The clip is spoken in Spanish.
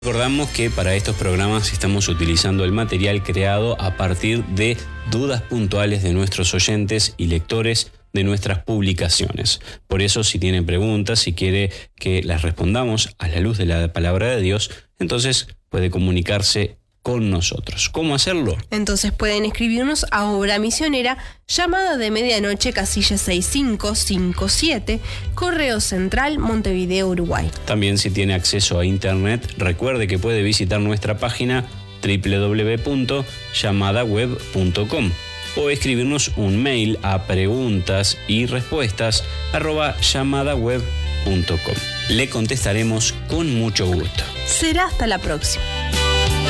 Recordamos que para estos programas estamos utilizando el material creado a partir de dudas puntuales de nuestros oyentes y lectores de nuestras publicaciones. Por eso, si tiene preguntas, si quiere que las respondamos a la luz de la palabra de Dios, entonces puede comunicarse con nosotros. ¿Cómo hacerlo? Entonces pueden escribirnos a Obra Misionera, llamada de medianoche, casilla 6557, Correo Central, Montevideo, Uruguay. También, si tiene acceso a internet, recuerde que puede visitar nuestra página www.llamadaweb.com o escribirnos un mail a preguntas-y-respuestas@llamadaweb.com. Le contestaremos con mucho gusto. Será hasta la próxima.